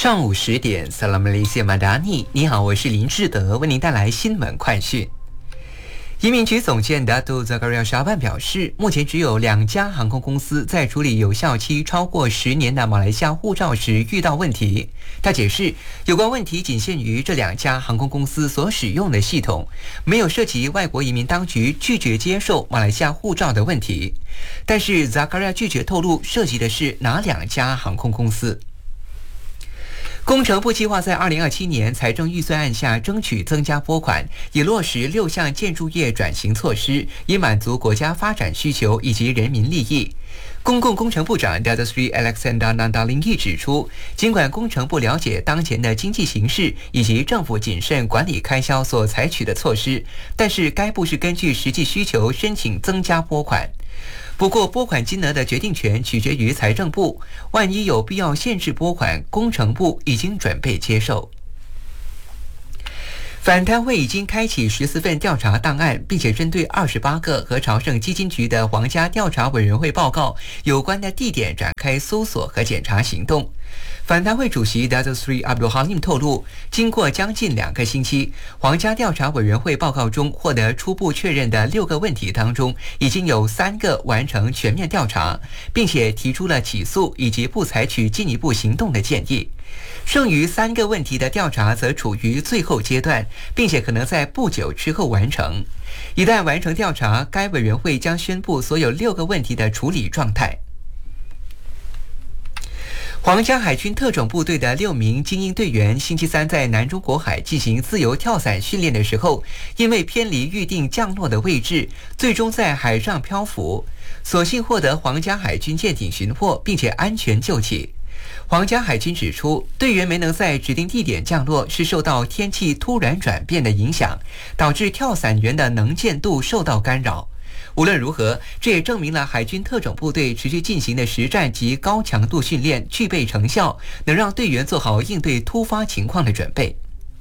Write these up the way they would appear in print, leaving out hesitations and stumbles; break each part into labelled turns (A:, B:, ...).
A: 上午10点 Salam Malaysia Madani， 你好，我是林志德，为您带来新闻快讯。移民局总监 Dato' Zakaria Shaban 表示，目前只有2家航空公司在处理有效期超过10年的马来西亚护照时遇到问题。他解释，有关问题仅限于这2家航空公司所使用的系统，没有涉及外国移民当局拒绝接受马来西亚护照的问题。但是 Zakaria 拒绝透露涉及的是哪2家航空公司。工程部计划在2027年财政预算案下争取增加拨款，以落实6项建筑业转型措施，以满足国家发展需求以及人民利益。公共工程部长 Dato' Sri Alexander Nandalingi 指出，尽管工程部了解当前的经济形势以及政府谨慎管理开销所采取的措施，但是该部是根据实际需求申请增加拨款。不过，拨款金额的决定权取决于财政部，万一有必要限制拨款，工程部已经准备接受。反贪会已经开启14份调查档案，并且针对28个和朝圣基金局的皇家调查委员会报告有关的地点展开搜索和检查行动。反贪会主席 Dato' Sri Abdul Halim 透露，经过将近2个星期，皇家调查委员会报告中获得初步确认的6个问题当中，已经有3个完成全面调查，并且提出了起诉以及不采取进一步行动的建议。剩余3个问题的调查则处于最后阶段，并且可能在不久之后完成。一旦完成调查，该委员会将宣布所有6个问题的处理状态。皇家海军特种部队的6名精英队员星期三在南中国海进行自由跳伞训练的时候，因为偏离预定降落的位置，最终在海上漂浮，所幸获得皇家海军舰艇寻获，并且安全救起。皇家海军指出，队员没能在指定地点降落是受到天气突然转变的影响，导致跳伞员的能见度受到干扰。无论如何，这也证明了海军特种部队持续进行的实战及高强度训练具备成效，能让队员做好应对突发情况的准备。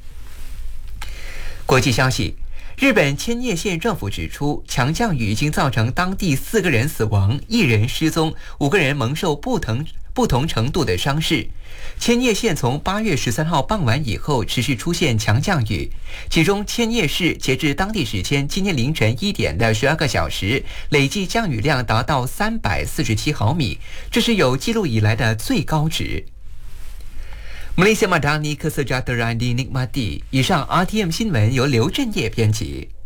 A: 国际消息，日本千叶县政府指出，强降雨已经造成当地4个人死亡，1人失踪，5个人蒙受不同程度的伤势。千叶县从8月13号傍晚以后持续出现强降雨，其中千叶市截至当地时间今天凌晨1点的12个小时，累计降雨量达到347毫米，这是有记录以来的最高值。Malaysia Madani Kesejahteraan Dinikmati。以上 RTM 新闻由刘振业编辑。